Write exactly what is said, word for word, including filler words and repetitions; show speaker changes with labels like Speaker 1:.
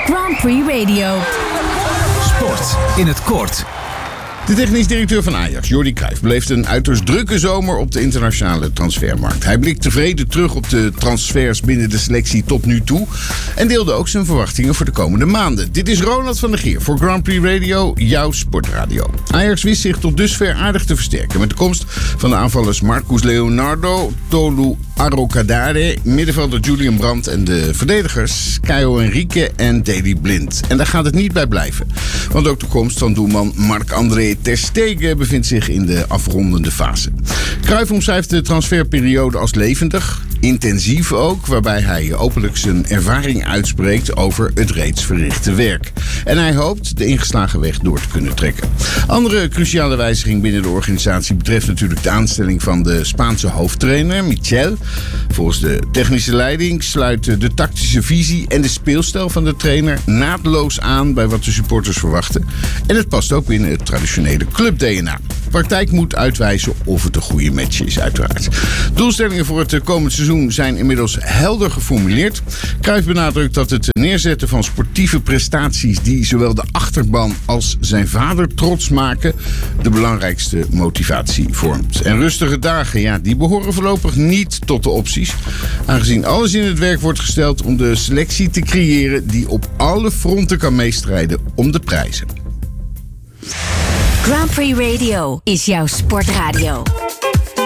Speaker 1: Grand Prix Radio.
Speaker 2: Sport in het kort.
Speaker 3: De technisch directeur van Ajax, Jordi Cruijff, beleeft een uiterst drukke zomer op de internationale transfermarkt. Hij blikt tevreden terug op de transfers binnen de selectie tot nu toe en deelde ook zijn verwachtingen voor de komende maanden. Dit is Ronald van der Geer voor Grand Prix Radio, jouw sportradio. Ajax wist zich tot dusver aardig te versterken met de komst van de aanvallers Marcus Leonardo, Tolu Arrokadare, middenvelder Julian Brandt en de verdedigers Caio Henrique en Daley Blind. En daar gaat het niet bij blijven, want ook de komst van doelman Marc-André ter Stegen bevindt zich in de afrondende fase. Cruijff omschrijft de transferperiode als levendig, intensief ook, waarbij hij openlijk zijn ervaring uitspreekt over het reeds verrichte werk. En hij hoopt de ingeslagen weg door te kunnen trekken. Andere cruciale wijziging binnen de organisatie betreft natuurlijk de aanstelling van de Spaanse hoofdtrainer, Michel. Volgens de technische leiding sluiten de tactische visie en de speelstijl van de trainer naadloos aan bij wat de supporters verwachten. En het past ook binnen het traditionele club-D N A. Praktijk moet uitwijzen of het een goede match is, uiteraard. Doelstellingen voor het komend seizoen zijn inmiddels helder geformuleerd. Cruijff benadrukt dat het neerzetten van sportieve prestaties die zowel de achterban als zijn vader trots maken de belangrijkste motivatie vormt. En rustige dagen, ja, die behoren voorlopig niet tot de opties, aangezien alles in het werk wordt gesteld om de selectie te creëren die op alle fronten kan meestrijden om de prijzen.
Speaker 1: Grand Prix Radio is jouw sportradio.